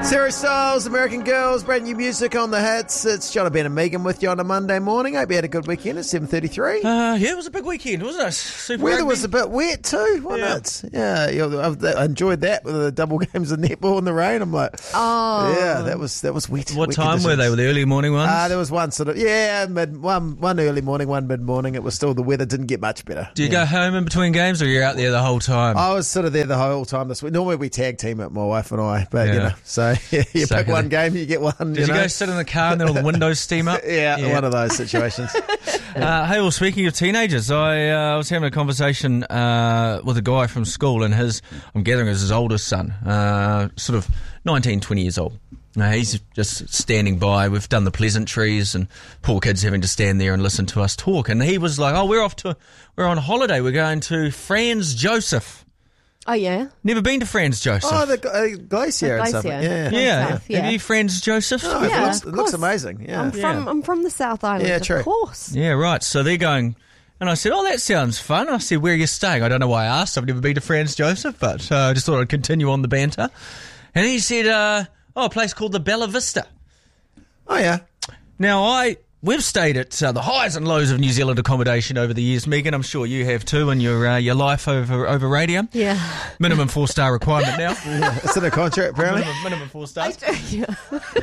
Sarah Styles, American Girls, brand new music on the hits. It's John, Ben and Megan with you on a Monday morning. Hope you had a good weekend at 7:33. Yeah, it was a big weekend, wasn't it? Super Weather rugby. was a bit wet too, wasn't it? Yeah, I enjoyed that with the double games of netball in the rain. I'm like, yeah, that was wet. What wet time conditions. were they? Were the early morning ones? There was one sort of, one early morning, one mid-morning. It was still, the weather didn't get much better. Do you go home in between games, or you're out there the whole time? I was sort of there the whole time this week. Normally we tag team it, my wife and I, but you know, so you Suck pick it. one game, you get one. Did you go sit in the car and then all the windows steam up? Yeah, one of those situations. Hey, well, speaking of teenagers, I was having a conversation with a guy from school, and I'm gathering is his oldest son, sort of 19, 20 years old. He's just standing by. We've done the pleasantries, and poor kid's having to stand there and listen to us talk. And he was like, we're on holiday. We're going to Franz Josef. Oh, yeah? Never been to Franz Josef. Oh, the glacier and stuff. Glacier. Yeah. South, yeah. Have you Franz Josef? Oh, Yeah, it looks amazing. Yeah. I'm from the South Island, Yeah, true. of course. Yeah, right. So they're going, and I said, that sounds fun. I said, where are you staying? I don't know why I asked. I've never been to Franz Josef, but I just thought I'd continue on the banter. And he said, a place called the Bella Vista. Oh, yeah. Now, we've stayed at the highs and lows of New Zealand accommodation over the years, Megan. I'm sure you have too in your life over radio. Yeah. Minimum 4-star requirement now. It's in a contract, apparently. Minimum 4 stars. Yeah.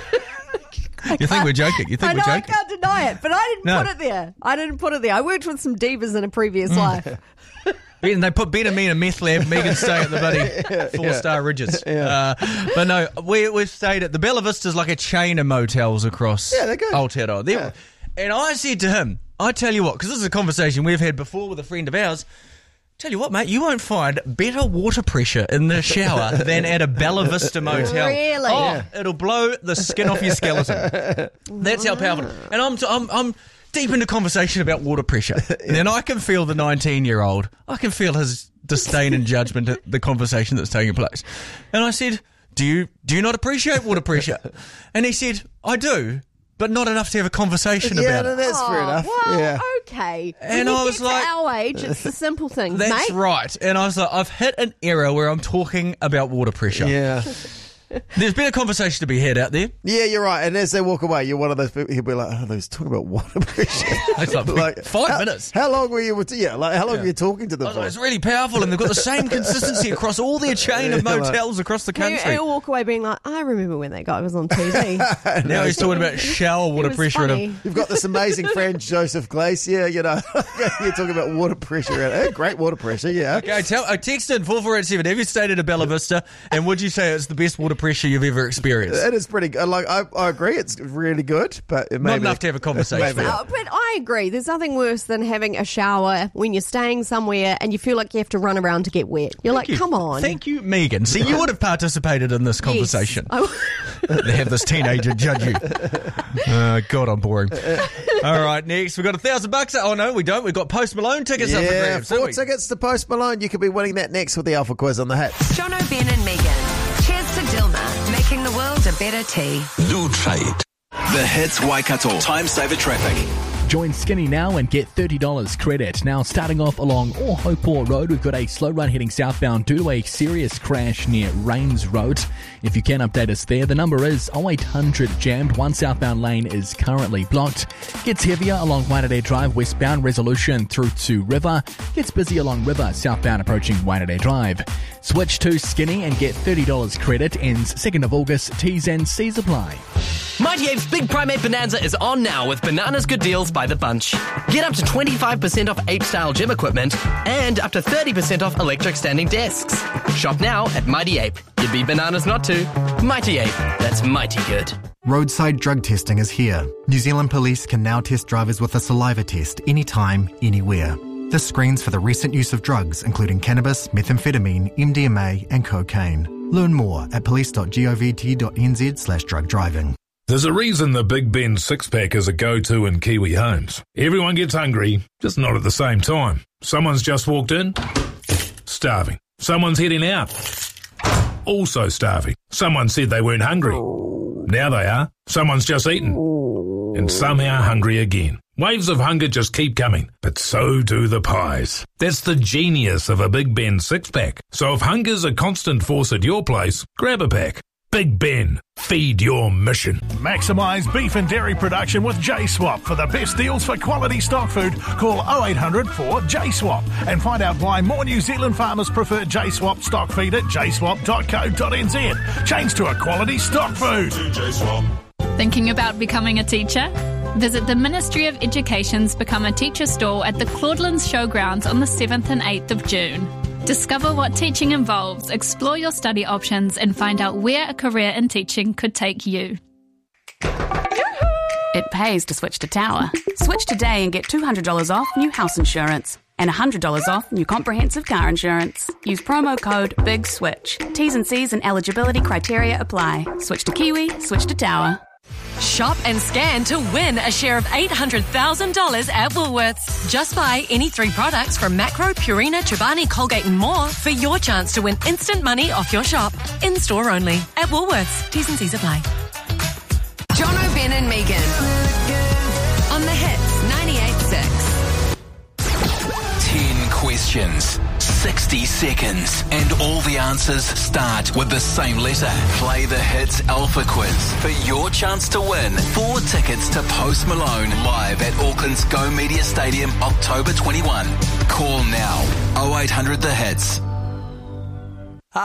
You think we're joking? You think I we're know, I joking? can't deny it, but I didn't No. put it there. I worked with some divas in a previous life. And they put Ben and me in a meth lab. Megan stay at the bloody 4-star Ridges. But no, we've stayed at the Bella Vista's like a chain of motels across Yeah, they're good. Aotearoa. Yeah. And I said to him, I tell you what, because this is a conversation we've had before with a friend of ours. Tell you what, mate, you won't find better water pressure in the shower than at a Bella Vista motel. Really? Oh, Yeah. it'll blow the skin off your skeleton. That's how powerful. And I'm deep into conversation about water pressure. And then I can feel the 19-year-old. I can feel his disdain and judgment at the conversation that's taking place. And I said, do you not appreciate water pressure? And he said, I do, but not enough to have a conversation about it. That's fair enough. Well, Yeah. okay. And when I you was get like- to our age, it's the simple things, That's mate. right. And I was like, I've hit an era where I'm talking about water pressure. Yeah. There's been a conversation to be had out there. Yeah, you're right. And as they walk away, you're one of those people, he'll be like, they was talking about water pressure. It's like 5 minutes. How long were you how long were you talking to them I was like, for? it's really powerful, and they've got the same consistency across all their chain of motels across the country. He'll walk away being like, I remember when that guy was on TV. Now he's talking about shower water was pressure. funny. You've got this amazing friend, Joseph Glacier, you know. You're talking about water pressure. Great water pressure, yeah. Okay, text in 4487. Have you stayed at a Bella Vista, and would you say it's the best water pressure you've ever experienced? It is pretty good. Like, I agree, it's really good, but it Not enough to have a conversation. Maybe. But I agree. There's nothing worse than having a shower when you're staying somewhere and you feel like you have to run around to get wet. You're like, come on. Thank you, Megan. See, you would have participated in this conversation. Yes. They have this teenager judge you. God, I'm boring. All right, next we've got $1,000. Oh no, we don't. We've got Post Malone tickets up for Yeah, grabs. 4 haven't we? tickets to Post Malone. You could be winning that next with the Alpha Quiz on the hit. Jono, Ben and Megan. Cheers to Dilma, making the world a better tea. New trade. The Hits Waikato. Time saver traffic. Join Skinny now and get $30 credit. Now, starting off along Ohopor Road, we've got a slow run heading southbound due to a serious crash near Rains Road. If you can update us there, the number is 0800 jammed. One southbound lane is currently blocked. Gets heavier along Waitanere Drive, westbound Resolution through to River. Gets busy along River, southbound approaching Waitanere Drive. Switch to Skinny and get $30 credit. Ends 2nd of August. T's and C's apply. Mighty Ape's Big Primate Bonanza is on now with Bananas Good Deals by the bunch. Get up to 25% off Ape-style gym equipment and up to 30% off electric standing desks. Shop now at Mighty Ape. You'd be bananas not to. Mighty Ape. That's mighty good. Roadside drug testing is here. New Zealand Police can now test drivers with a saliva test anytime, anywhere. This screens for the recent use of drugs, including cannabis, methamphetamine, MDMA and cocaine. Learn more at police.govt.nz/drug driving. There's a reason the Big Ben six-pack is a go-to in Kiwi homes. Everyone gets hungry, just not at the same time. Someone's just walked in, starving. Someone's heading out, also starving. Someone said they weren't hungry. Now they are. Someone's just eaten, and somehow hungry again. Waves of hunger just keep coming, but so do the pies. That's the genius of a Big Ben six-pack. So if hunger's a constant force at your place, grab a pack. Big Ben, feed your mission. Maximise beef and dairy production with J-Swap. For the best deals for quality stock food, call 0800 4JSWAP and find out why more New Zealand farmers prefer J-Swap stock feed at jswap.co.nz. Change to a quality stock food. Thinking about becoming a teacher? Visit the Ministry of Education's Become a Teacher stall at the Claudelands Showgrounds on the 7th and 8th of June. Discover what teaching involves, explore your study options, and find out where a career in teaching could take you. It pays to switch to Tower. Switch today and get $200 off new house insurance and $100 off new comprehensive car insurance. Use promo code BIGSWITCH. T's and C's and eligibility criteria apply. Switch to Kiwi, switch to Tower. Shop and scan to win a share of $800,000 at Woolworths. Just buy any 3 products from Macro, Purina, Chobani, Colgate and more for your chance to win instant money off your shop. In-store only. At Woolworths. T's and C's apply. Jono, Ben and Megan. On the Hits 98.6. 10 questions, 60 seconds, and all the answers start with the same letter. Play the Hits Alpha Quiz for your chance to win 4 tickets to Post Malone live at Auckland's Go Media Stadium, October 21. Call now, 0800 The Hits.